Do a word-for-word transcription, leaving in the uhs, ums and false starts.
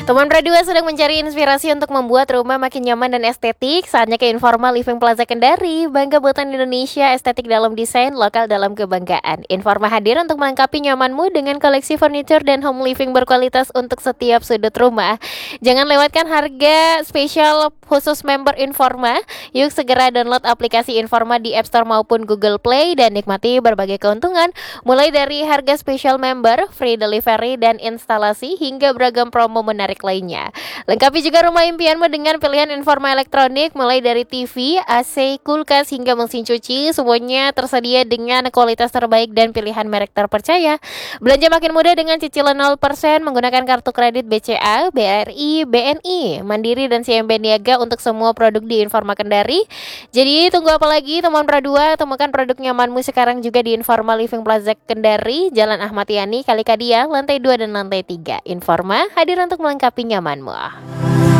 Teman Pradua sedang mencari inspirasi untuk membuat rumah makin nyaman dan estetik. Saatnya ke Informa Living Plaza Kendari. Bangga buatan Indonesia, estetik dalam desain, lokal dalam kebanggaan. Informa hadir untuk melengkapi nyamanmu dengan koleksi furniture dan home living berkualitas untuk setiap sudut rumah. Jangan lewatkan harga spesial khusus member Informa. Yuk segera download aplikasi Informa di App Store maupun Google Play dan nikmati berbagai keuntungan. Mulai dari harga spesial member, free delivery dan instalasi, hingga beragam promo menarik lainnya. Lengkapi juga rumah impianmu dengan pilihan Informa elektronik mulai dari T V, A C, kulkas hingga mesin cuci, semuanya tersedia dengan kualitas terbaik dan pilihan merek terpercaya. Belanja makin mudah dengan cicilan nol persen menggunakan kartu kredit B C A, B R I, B N I, Mandiri dan C M B Niaga untuk semua produk di Informa Kendari. Jadi tunggu apa lagi teman Pradua, temukan produk nyamanmu sekarang juga di Informa Living Plaza Kendari, Jalan Ahmad Yani, Kalikadia, lantai dua dan lantai tiga. Informa hadir untuk melengkapi nyamanmu.